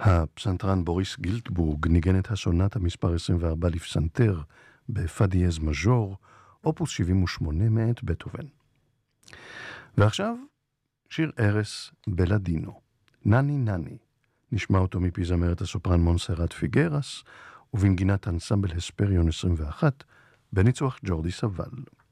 הפסנתרן בוריס גילטבורג ניגן את הסונטה מספר 24 לפסנתר בפא דיאז מז'ור, אופוס 78 מאת בטהובן. ועכשיו שיר ערש בלדינו, נני נני. נשמע אותו מפי זמרת הסופרן מונסרט פיגרס, ובנגינת אנסמבל הספריון 21, בניצוח ג'ורדי סבל.